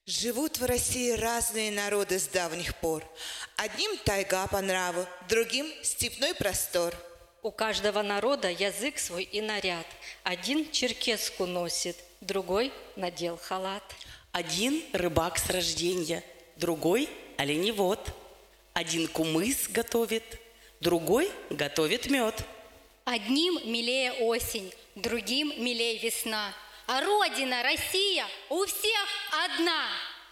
Живут в России разные народы с давних пор. Одним тайга по нраву, другим степной простор. У каждого народа язык свой и наряд. Один черкеску носит, другой надел халат. Один рыбак с рождения, другой оленевод. Один кумыс готовит, другой готовит мед. Одним милее осень, другим милее весна. А Родина, Россия, у всех одна.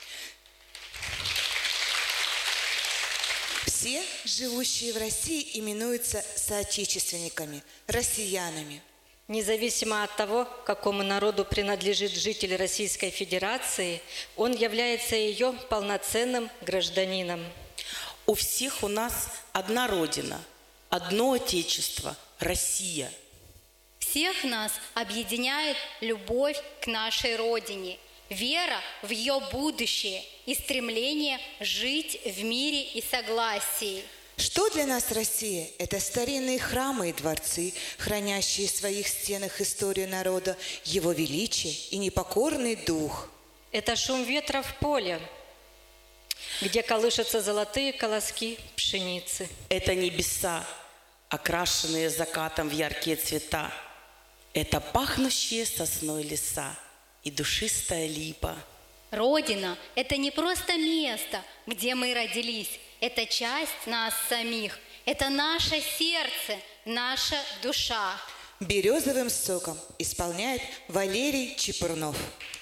Все, живущие в России, именуются соотечественниками, россиянами. Независимо от того, какому народу принадлежит житель Российской Федерации, он является ее полноценным гражданином. У всех у нас одна Родина, одно Отечество – Россия. Всех нас объединяет любовь к нашей Родине, вера в ее будущее и стремление жить в мире и согласии. Что для нас Россия? Это старинные храмы и дворцы, хранящие в своих стенах историю народа, его величие и непокорный дух. Это шум ветра в поле, где колышутся золотые колоски пшеницы. Это небеса, окрашенные закатом в яркие цвета. Это пахнущие сосной леса и душистая липа. Родина – это не просто место, где мы родились, это часть нас самих, это наше сердце, наша душа. Березовым соком исполняет Валерий Чепурнов.